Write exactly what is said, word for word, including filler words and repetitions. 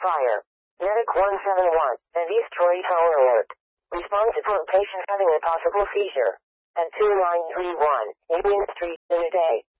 fire. Medic one seven one, and East Troy Tower alert. Respond to patient having a possible seizure. At two nine three one, Union Street, in a day.